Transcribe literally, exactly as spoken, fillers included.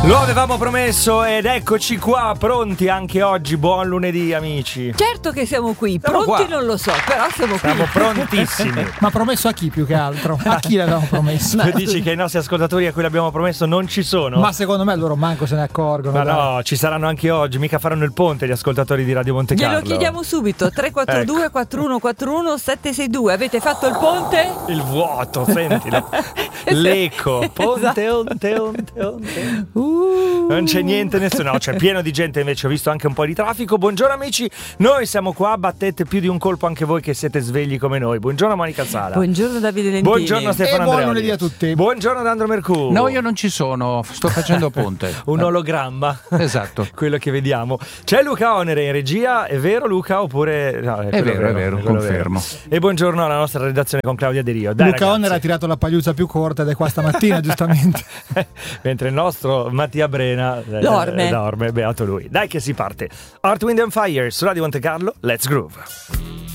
Lo avevamo promesso ed eccoci qua, pronti anche oggi. Buon lunedì, amici. Certo che siamo qui, Siamo pronti qua. non lo so, però siamo, Siamo qui. prontissimi. Ma promesso a chi più che altro? A chi l'avevamo promesso? Tu dici che i nostri ascoltatori a cui l'abbiamo promesso non ci sono? Ma secondo me loro manco se ne accorgono. Ma dai. no, ci saranno anche oggi, mica faranno il ponte gli ascoltatori di Radio Monte Carlo. Glielo chiediamo subito, tre quattro due Ecco. quattro uno quattro uno sette sei due. Avete fatto il ponte? Il vuoto, sentilo. L'eco. Ponte, onte, onte, onte. Uh. Non c'è niente, nessuno. No, c'è pieno di gente invece, ho visto anche un po' di traffico. Buongiorno amici, noi siamo qua, battete più di un colpo anche voi che siete svegli come noi. Buongiorno Monica Sala. Buongiorno Davide Lentini. Buongiorno Stefano E buon Andreoli. lunedì a tutti. Buongiorno D'Andro Mercurio. No, io non ci sono, sto facendo ponte. Un ologramma. Esatto. Quello che vediamo. C'è Luca Onere in regia, è vero Luca? Oppure no, È quello vero, è vero, quello confermo. vero. E buongiorno alla nostra redazione con Claudia De Rio. Dai, Luca ragazzi. Onner ha tirato la pagliuzza più corta ed è qua stamattina, giustamente. Mentre il nostro Mattia Brena eh, Dorme. eh, dorme, beato lui. Dai che si parte. Earth, Wind and Fire su Radio Monte Carlo, let's groove.